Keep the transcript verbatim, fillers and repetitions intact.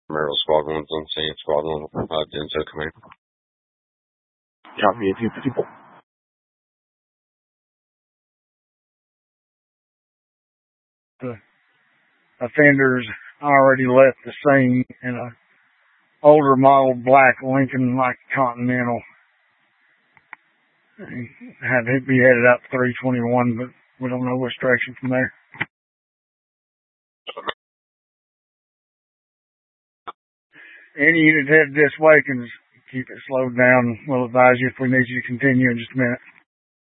Merrill Squad one's on scene. Squad one, uh, Denzel command. Copy eighteen fifty-four. The offenders already left the scene in a older model black Lincoln like Continental. He had to be headed out to three twenty-one, but we don't know which direction from there. Any unit headed this way can keep it slowed down. We'll advise you if we need you to continue in just a minute.